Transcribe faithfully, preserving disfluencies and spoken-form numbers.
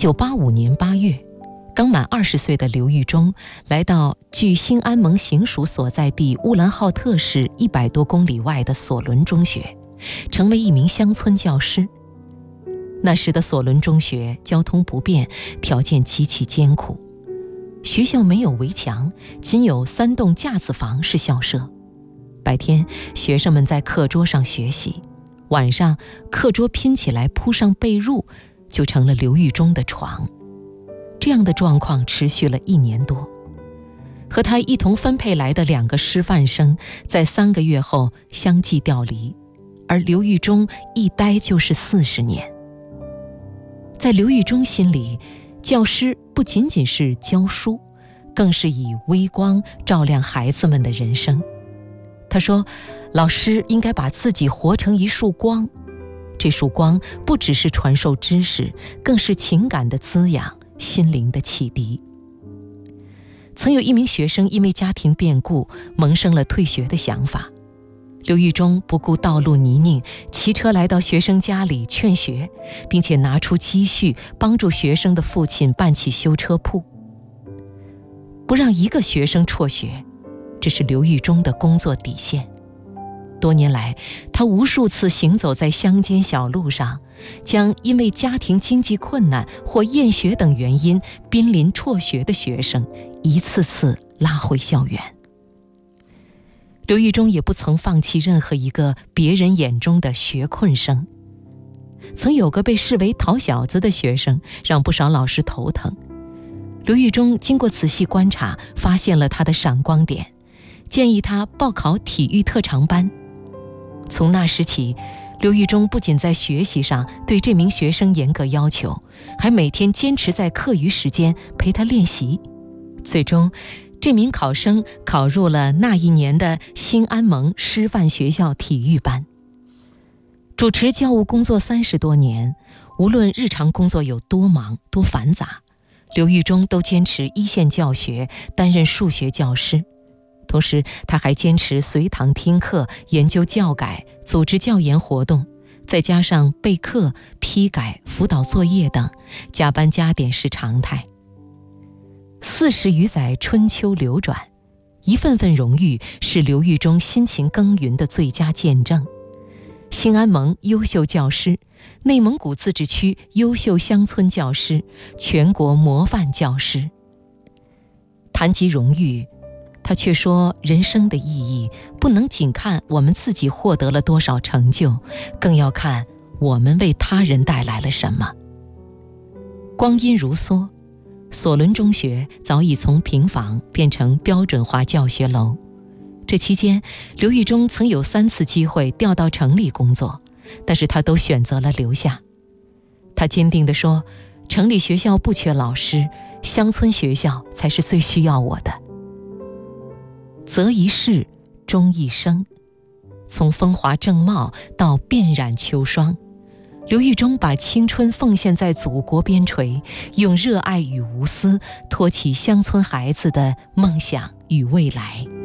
九八五年八月，刚满二十岁的刘玉忠来到距兴安盟行署所在地乌兰浩特市一百多公里外的索伦中学，成为一名乡村教师。那时的索伦中学交通不便，条件极其艰苦。学校没有围墙，仅有三栋架子房是校舍。白天，学生们在课桌上学习，晚上课桌拼起来铺上被褥，就成了刘玉忠的床。这样的状况持续了一年多。和他一同分配来的两个师范生，在三个月后相继调离，而刘玉忠一待就是四十年。在刘玉忠心里，教师不仅仅是教书，更是以微光照亮孩子们的人生。他说，老师应该把自己活成一束光，这束光不只是传授知识，更是情感的滋养，心灵的启迪。曾有一名学生因为家庭变故萌生了退学的想法，刘玉忠不顾道路泥泞，骑车来到学生家里劝学，并且拿出积蓄帮助学生的父亲办起修车铺。不让一个学生辍学，这是刘玉忠的工作底线。多年来，他无数次行走在乡间小路上，将因为家庭经济困难或厌学等原因濒临辍学的学生一次次拉回校园。刘玉忠也不曾放弃任何一个别人眼中的学困生。曾有个被视为讨小子的学生，让不少老师头疼。刘玉忠经过仔细观察，发现了他的闪光点，建议他报考体育特长班。从那时起，刘玉忠不仅在学习上对这名学生严格要求，还每天坚持在课余时间陪他练习。最终，这名考生考入了那一年的兴安盟师范学校体育班。主持教务工作三十多年，无论日常工作有多忙多繁杂，刘玉忠都坚持一线教学，担任数学教师。同时，他还坚持随堂听课，研究教改，组织教研活动，再加上备课、批改、辅导作业等，加班加点是常态。四十余载春秋流转，一份份荣誉是刘玉忠辛勤耕耘的最佳见证。兴安盟优秀教师，内蒙古自治区优秀乡村教师，全国模范教师。谈及荣誉，他却说，人生的意义不能仅看我们自己获得了多少成就，更要看我们为他人带来了什么。光阴如梭，索伦中学早已从平房变成标准化教学楼。这期间，刘玉忠曾有三次机会调到城里工作，但是他都选择了留下。他坚定地说，城里学校不缺老师，乡村学校才是最需要我的。择一事，终一生。从风华正茂到遍染秋霜，刘玉忠把青春奉献在祖国边陲，用热爱与无私托起乡村孩子的梦想与未来。